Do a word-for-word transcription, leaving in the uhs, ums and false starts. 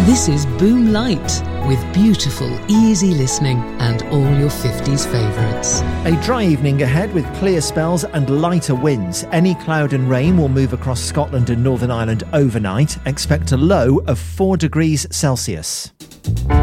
This is Boom Light, with beautiful, easy listening and all your fifties favourites. A dry evening ahead with clear spells and lighter winds. Any cloud and rain will move across Scotland and Northern Ireland overnight. Expect a low of four degrees Celsius.